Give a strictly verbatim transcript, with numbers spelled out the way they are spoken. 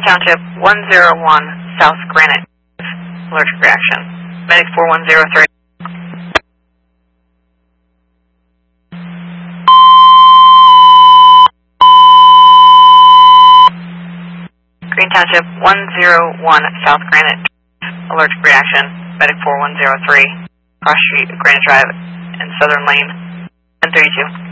Township one zero one South Granite. Allergic reaction. Medic four one zero three. Green Township one zero one South Granite. Allergic reaction. Medic four one zero three. Cross Street, Granite Drive, and Southern Lane. ten thirty-two.